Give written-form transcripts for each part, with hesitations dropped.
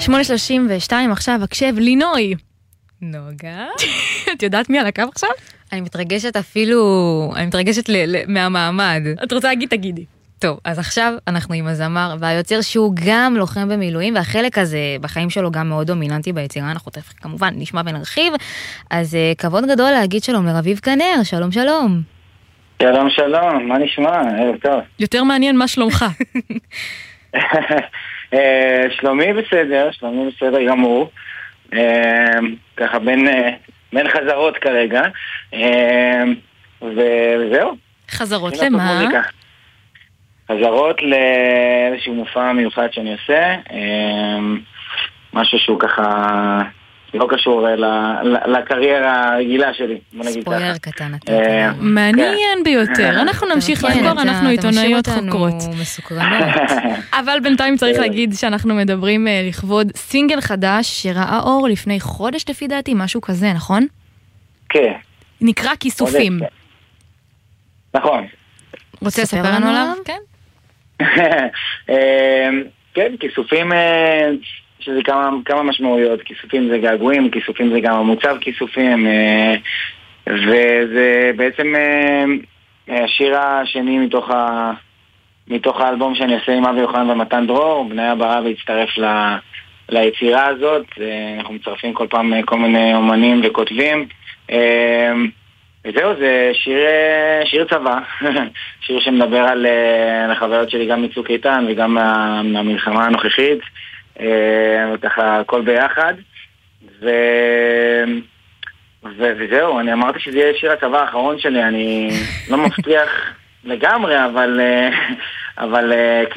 8:32 עכשיו, הקשב, לינוי. נוגה? את יודעת מי על הקו עכשיו? אני מתרגשת מהמעמד. את רוצה להגיד, תגידי. טוב, אז עכשיו אנחנו עם הזמר והיוצר שהוא גם לוחם במילואים, והחלק הזה בחיים שלו גם מאוד דומיננטי ביצירה, אנחנו תכף כמובן נשמע ונרחיב, אז כבוד גדול להגיד שלום לרביב כנר, שלום שלום. שלום שלום, מה נשמע? ערב טוב. יותר מעניין מה שלומך. שלומי בסדר גמור, ככה בין חזרות כרגע, וזהו. חזרות למה? חזרות לאיזשהו מופע מיוחד שאני עושה, משהו שהוא ככה לא קשור לקריירה הרגילה שלי, בוא נגיד ככה. ספוילר קטן. מעניין ביותר, אנחנו נמשיך לחקור, אנחנו עיתונאיות חוקרות. מסוקרנות. אבל בינתיים צריך להגיד שאנחנו מדברים לכבוד סינגל חדש שראה אור לפני חודש לפי דעתי, משהו כזה, נכון? כן. נקרא כיסופים. נכון. רוצה לספר לנו עליו? כן. כן, כיסופים, שזה כמה משמעויות. כיסופים זה געגועים, כיסופים זה גם המוצב כיסופים, וזה בעצם השיר השני מתוך האלבום שאני עושה עם אבי יוחנן ומתן דרור. בניה ברבי הצטרף ליצירה הזאת. אנחנו מצטרפים כל פעם כל מיני אומנים וכותבים, וזהו, זה שיר צבא, שיר שמדבר על החוויות שלי גם מצוק איתן וגם מהמלחמה הנוכחית, וככה הכל ביחד, וזהו, אני אמרתי שזה יהיה שיר הצבא האחרון שלי, אני לא מבטיח לגמרי, אבל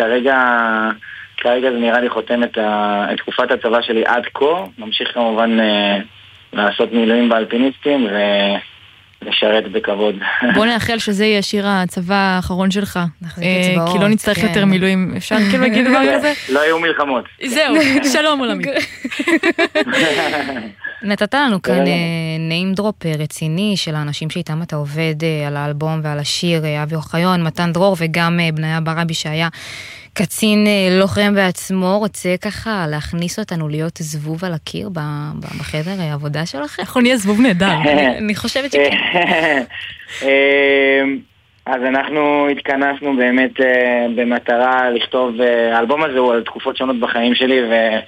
כרגע זה נראה לי חותם את תקופת הצבא שלי עד כה. נמשיך כמובן לעשות מילואים באלפיניסטים ולשרת בכבוד. בוא נאחל שזה יהיה שיר הצבא האחרון שלך, כי לא נצטרך יותר מילואים. אפשר כאילו להגיד דבר כזה? לא יהיו מלחמות. זהו, שלום עולמי. נתת לנו כאן נעים דרופ רציני של האנשים שאיתם אתה עובד על האלבום ועל השיר, אבי אוחיון, מתן דרור וגם בניה ברבי שהיה קצין לוחם בעצמו. רוצה ככה להכניס אותנו להיות זבוב על הקיר בחדר העבודה שלכם? אנחנו נהיה זבוב נהדר. אני חושבת שכן. אז אנחנו התכנסנו באמת במטרה לכתוב, האלבום הזה הוא על תקופות שונות בחיים שלי,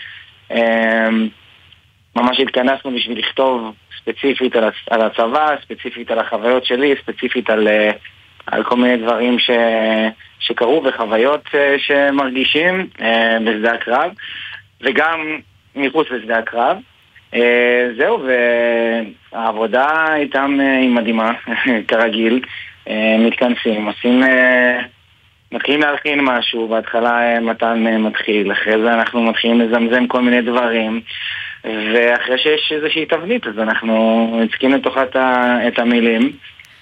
ממש התכנסנו בשביל לכתוב ספציפית על הצבא, ספציפית על החוויות שלי, ספציפית על כל מיני דברים שקרו וחוויות שמרגישים בשדה הקרב וגם מחוץ לשדה הקרב. זהו, והעבודה איתם היא מדהימה, כרגיל. מתכנסים, מתחילים להלחין משהו, בהתחלה מתן מתחיל, אחרי זה אנחנו מתחילים לזמזם כל מיני דברים, ואחרי שיש איזושהי תבנית אז אנחנו נצקים לתוכה את המילים,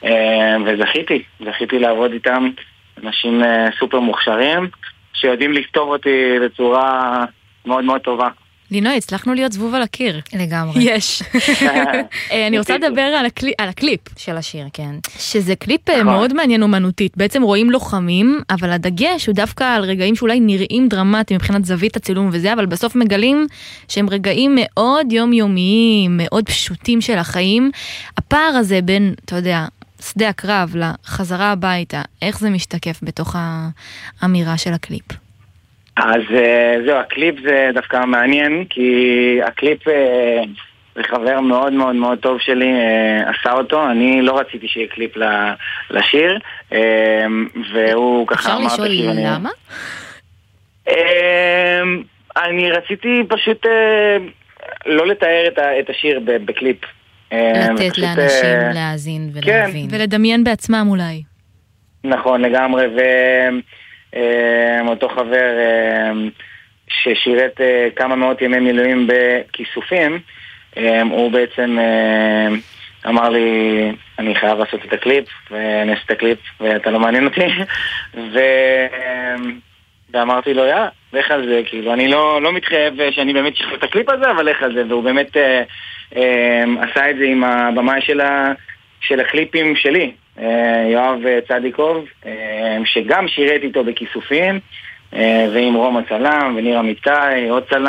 וזכיתי לעבוד איתם, אנשים סופר מוכשרים שיודעים לכתוב אותי בצורה מאוד מאוד טובה. לינוי, הצלחנו להיות זבוב על הקיר. לגמרי. יש. אני רוצה לדבר על הקליפ של השיר, כן. שזה קליפ מאוד מעניין אומנותית. בעצם רואים לוחמים, אבל הדגש הוא דווקא על רגעים שאולי נראים דרמטיים מבחינת זווית הצילום וזה, אבל בסוף מגלים שהם רגעים מאוד יומיומיים, מאוד פשוטים של החיים. הפער הזה בין, אתה יודע, שדה הקרב לחזרה הביתה, איך זה משתקף בתוך האמירה של הקליפ? אז זהו, הקליפ זה דווקא מעניין, כי הקליפ זה חבר מאוד מאוד מאוד טוב שלי, עשה אותו. אני לא רציתי שיהיה קליפ לשיר, והוא ככה אמר... אפשר לשאול למה? אני רציתי פשוט לא לתאר את השיר בקליפ. לתת לאנשים להאזין ולהבין. ולדמיין בעצמם אולי. נכון, לגמרי, אותו חבר ששירת כמה מאות ימי מילואים בכיסופים, הוא בעצם אמר לי, אני חייב לעשות את הקליפ, ואני אעשה את הקליפ, ואתה לא מעניין אותי, ואמרתי לו, לך על זה, כאילו, אני לא מתחייב שאני באמת שחרר את הקליפ הזה, אבל לך על זה, והוא באמת עשה את זה עם הבמאי של הקליפים שלי, יואב צדיקוב, שגם שירת איתו בכיסופים, ועם רום הצלם וניר אמיתי, עוד צלם.